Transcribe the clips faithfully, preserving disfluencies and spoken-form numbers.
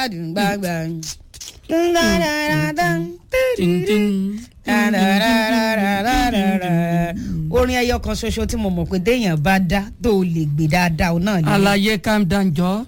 orin ẹyọ kan ṣoṣo tí mo mọ̀ pé déèyàn bá dá tó lè gbé dáadáa náà ni. àlàyé calm down jọ.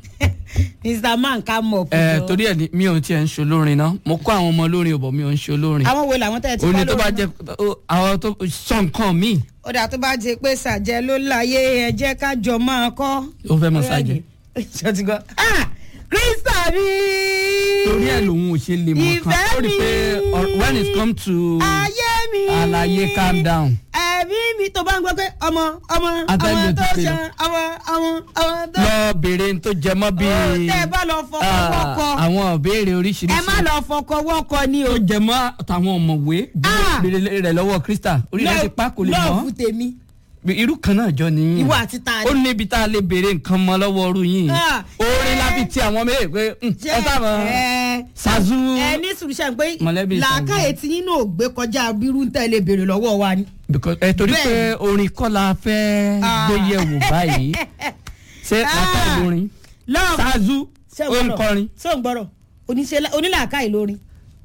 Mr Man ká mọ̀ pé. ẹ torí ẹ mi ò tiẹ̀ ń ṣe olórin náà mo kọ́ àwọn ọmọ olórin ọ̀bọ̀ mi ò ń ṣe olórin. àwọn wo làwọn tẹ̀ ti kọ́ lórin. oní tó bá jẹ àwọn tó sọ nǹkan mi. ó dà tó bá jẹ pé sàjẹ́ ló láyé ẹ jẹ́ ká jọ máa kọ́. ó fẹ́ mọ sàjẹ́. ṣé ti gbọ́ ah Krista mi. torí ẹ lòun ò ṣe lè mọ kan ó rí i pé when it come to ayé mi àlàyé calm down. ẹ̀mí mi tó bá ń gbọ́ pé ọmọ ọmọ ọmọ tó ṣe ọmọ ọmọ ọmọ tó. lọ béèrè tó jẹ mọ́ bíi. tẹ́ ẹ bá lọ fọkọ wọ́kọ. àwọn béèrè oríṣiríṣi. ẹ má lọ fọkọ wọ́kọ ni o. tó jẹ mọ́ àtàwọn ọ̀mọ̀wé béèrè rẹ̀ lọ́wọ́ Krista orí rẹ̀ ti pa kò lè mọ́. lọ́ọ̀fù tèmi. irú kan náà jọ nìyí. ìwọ àti ta ni. ó níbi tá a lè béèrè nǹkan mọ́ lọ́wọ́ ọrú yìí. orin láti ti àwọn méjèèjì pé ẹ sábà ṣáàzú. ẹ ní sùrùsẹ̀ pé làákàyè tí yín náà gbé kọjá bírú ń tẹ̀lé béèrè lọ́wọ́ wa ni. ẹ torí pé orin kọ́ la fẹ́ gbé yẹ̀wò báyìí ṣé làákàyè lórin ṣáàzú ó ń kọrin. ṣé ò ń gbọ́rọ̀ onílàákàyè lórin.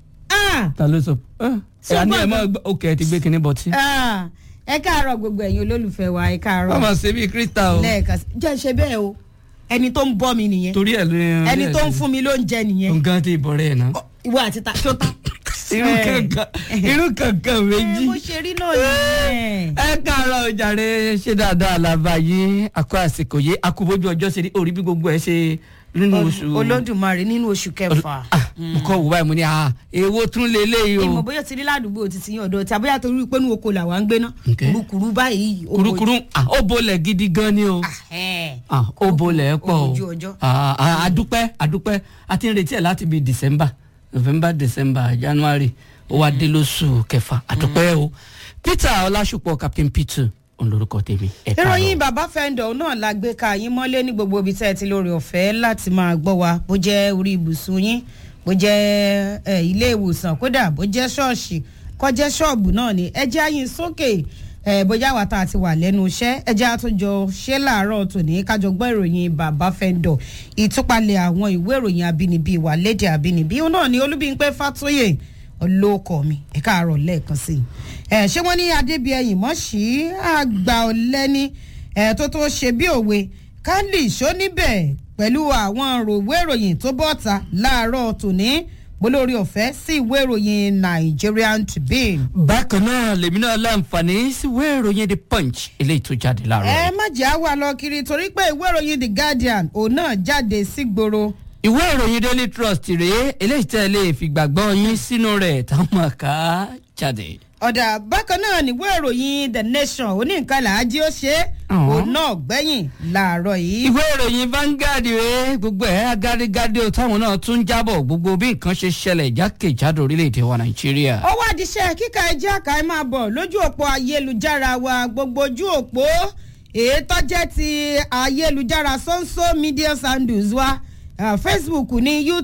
ta ló sọ ẹ àní ẹ mọ òkè ẹ ti gbé kinní bọtí. ẹ káàárọ̀ gbogbo ẹ̀yin olólùfẹ́ wa ẹ káàárọ̀. wọ́n máa ṣe bí Krista o. lẹ́ẹ̀kan jẹ́ ṣe bẹ́ẹ̀ o ẹni tó ń bọ́ mi nìyẹn. torí ẹ̀ lóyún. ẹni tó ń fún mi ló ń jẹ nìyẹn. nǹkan ti bọ̀rẹ̀ ẹ̀ náà. ìwọ àti ta tó ta. irú kankan irú kankan méjì. mo ṣe rí náà nìyẹn. ẹ káàárọ̀ jàre ṣe dáadáa làbá yìí àkó àsìkò yìí àkóbójú ọjọ́ ṣe rí orí bí gbogbo ẹ ṣe nínú oṣù. Olódùmarè nínú oṣù kẹfà. mo kọ́ wò báyìí mo ní èwo tún lè léyìí o. ìmọ̀ bóyá ti rí ládùúgbò títí yín ọ̀dọ̀ tí abóyá torí pé ní oko làwa ń gbé ná. kurukuru báyìí. kurukuru ó bolẹ̀ gidi gan ni o. ó bolẹ̀ pọ̀ o. àdúpẹ́ àdúpẹ́ a ti ń retí ẹ̀ láti bíi December November December January ó wá dé lóṣù kẹfà àdúpẹ́ o. Peter Ọlásùpọ̀ Captain Peter olórúkọ tèmi. ìròyìn bàbá fẹ́ńdọ̀ náà la gbé ka yín mọ́lé ní gbogbo ibi tẹ́ ẹ ti lórí ọ̀fẹ́ láti máa gbọ́ wa bó jẹ́ orí ibùsùn yín bó jẹ́ ilé ìwòsàn kódà bó jẹ́ ṣọ́ọ̀ṣì kó jẹ́ ṣọ́ọ̀bù náà ni ẹ jẹ́ àyìn sókè bóyá wa tá a ti wà lẹ́nu iṣẹ́ ẹ jẹ́ àtúnjọ ṣé láàárọ̀ tòní kájọ gbọ́ ìròyìn bàbá fẹ́ńdọ̀ ìtúpalẹ̀ àwọn ìwé ìròyìn àbínibí wà lédè àbínibí náà ni Olúbímpé Fátóyè olóòkọ mi ẹ káàárọ̀ lẹ́ẹ̀kan sí i ẹ ṣé wọ́n ní Adébíyẹyìn mọṣí àgbà ọlẹni ẹ tó tó ṣe bí òwe kálí ṣó níbẹ̀ pẹ̀lú àwọn òwe ìròyìn tó bọ́ta láàárọ̀ tòní bolórí ọ̀fẹ́ sí ìwé ìròyìn Nigerian Tribune. bákan náà lèmi náà láǹfààní sí ìwé ìròyìn The Punch eléyìí tó jáde láàárọ̀. ẹ má jẹ́ àwa lọ kiri torí pé ìwé ìròyìn The Guardian òun náà jáde sígboro. ìwé ìròyìn Daily Trust rèé eléyìí tẹ́ lè fi gbàgbọ́ yín sínú rẹ̀ táwọn kà jáde. ọ̀dà bákan náà níwé ìròyìn The Nation oníǹkan làájí ó ṣe é òun náà gbẹ̀yìn láàárọ̀ yìí. ìwé ìròyìn Vanguard rèé gbogbo ẹ̀ agádígádé o táwọn náà tún jábọ̀ gbogbo bí nǹkan ṣe ṣẹlẹ̀ jákèjádò orílẹ̀-èdè wa Nàìjíríà. ó wá díṣẹ́ kíka ẹjẹ́ àká ẹ máa bọ̀ lójú òpó ayélujára wa gbogbo ojú òpó èyí tó jẹ́ ti ayélujára social media handles wa uh, Facebook ní YouTube.